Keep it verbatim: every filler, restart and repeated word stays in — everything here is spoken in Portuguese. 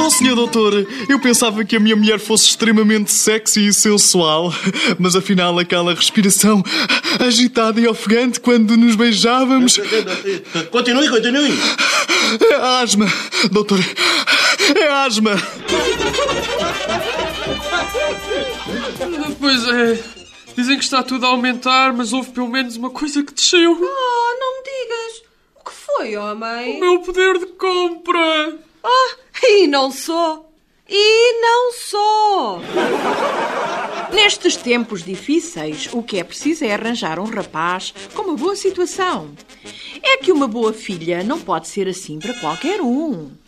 Oh, senhor doutor, eu pensava que a minha mulher fosse extremamente sexy e sensual, mas afinal aquela respiração agitada e ofegante quando nos beijávamos... Continue, continue. É asma, doutor. É asma. Pois é. Dizem que está tudo a aumentar, mas houve pelo menos uma coisa que desceu. Oh, não me digas. O que foi, homem? O meu poder de compra. Ah, e não sou. E não sou. Nestes tempos difíceis, o que é preciso é arranjar um rapaz com uma boa situação. É que uma boa filha não pode ser assim para qualquer um.